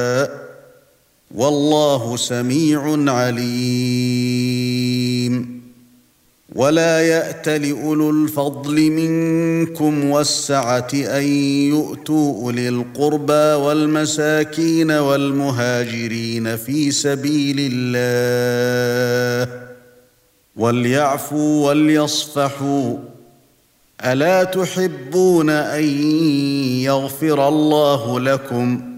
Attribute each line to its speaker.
Speaker 1: والله سميع عليم. ولا يأتل أولو الفضل منكم والسعة أن يؤتوا أولي القربى والمساكين والمهاجرين في سبيل الله وليعفوا وليصفحوا ألا تحبون أن يغفر الله لكم